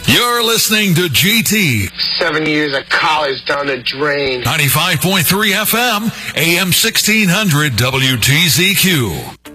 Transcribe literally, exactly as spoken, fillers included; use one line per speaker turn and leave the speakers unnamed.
You're listening to G T.
Seven years of college down the drain.
ninety-five point three F M, A M sixteen hundred W T Z Q.